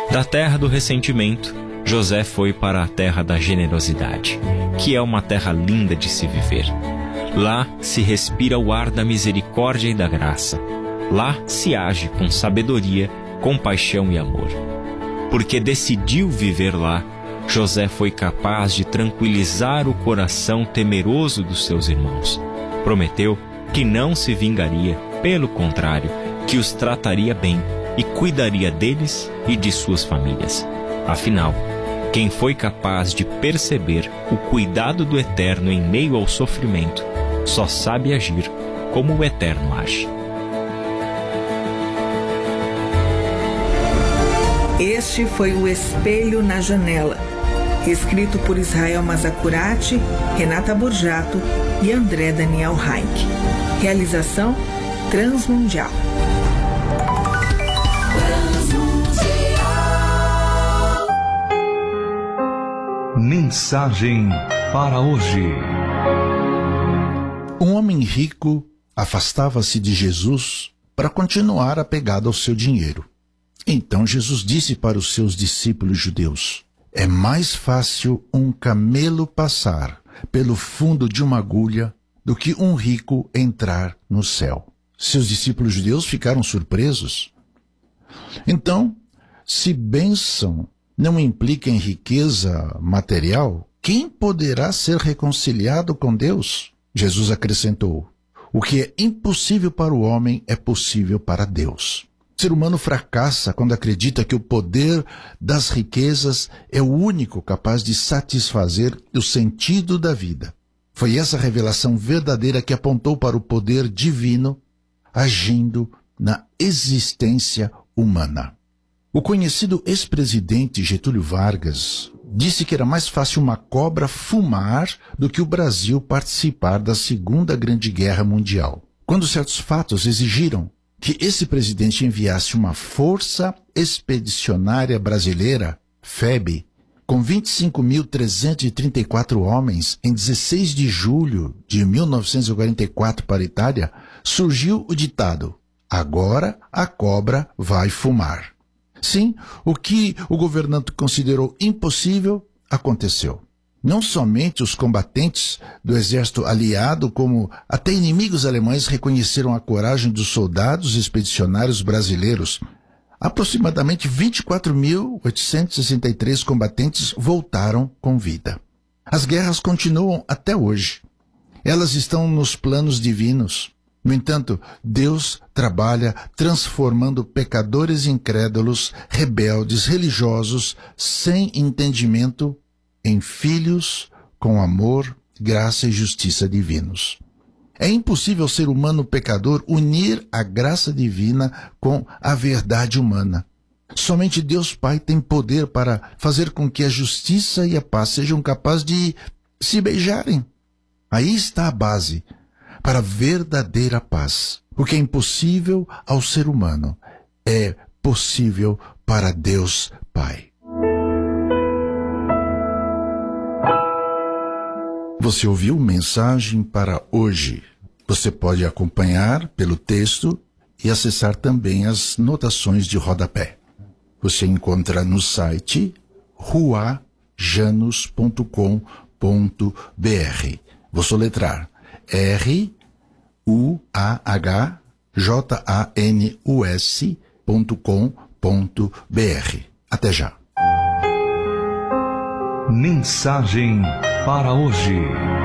Da terra do ressentimento, José foi para a terra da generosidade, que é uma terra linda de se viver. Lá se respira o ar da misericórdia e da graça. Lá se age com sabedoria, compaixão e amor. Porque decidiu viver lá, José foi capaz de tranquilizar o coração temeroso dos seus irmãos. Prometeu que não se vingaria, pelo contrário, que os trataria bem e cuidaria deles e de suas famílias. Afinal, quem foi capaz de perceber o cuidado do Eterno em meio ao sofrimento, só sabe agir como o Eterno age. Este foi o Espelho na Janela, escrito por Israel Mazacurati, Renata Borjato e André Daniel Heinck. Realização Transmundial. Mensagem para hoje. Um homem rico afastava-se de Jesus para continuar apegado ao seu dinheiro. Então Jesus disse para os seus discípulos judeus: é mais fácil um camelo passar pelo fundo de uma agulha do que um rico entrar no céu. Seus discípulos judeus ficaram surpresos. Então, se bênção não implica em riqueza material, quem poderá ser reconciliado com Deus? Jesus acrescentou: o que é impossível para o homem é possível para Deus. O ser humano fracassa quando acredita que o poder das riquezas é o único capaz de satisfazer o sentido da vida. Foi essa revelação verdadeira que apontou para o poder divino agindo na existência humana. O conhecido ex-presidente Getúlio Vargas disse que era mais fácil uma cobra fumar do que o Brasil participar da Segunda Grande Guerra Mundial. Quando certos fatos exigiram que esse presidente enviasse uma Força Expedicionária Brasileira, FEB, com 25.334 homens, em 16 de julho de 1944 para a Itália, surgiu o ditado: agora a cobra vai fumar. Sim, o que o governante considerou impossível aconteceu. Não somente os combatentes do exército aliado, como até inimigos alemães reconheceram a coragem dos soldados expedicionários brasileiros. Aproximadamente 24.863 combatentes voltaram com vida. As guerras continuam até hoje. Elas estão nos planos divinos. No entanto, Deus trabalha transformando pecadores incrédulos, rebeldes, religiosos, sem entendimento, em filhos com amor, graça e justiça divinos. É impossível ao ser humano pecador unir a graça divina com a verdade humana. Somente Deus Pai tem poder para fazer com que a justiça e a paz sejam capazes de se beijarem. Aí está a base para a verdadeira paz. O que é impossível ao ser humano é possível para Deus Pai. Você ouviu Mensagem para hoje. Você pode acompanhar pelo texto e acessar também as notações de rodapé. Você encontra no site ruajanus.com.br. Vou soletrar: ruajanus.com.br. Até já. Mensagem para hoje.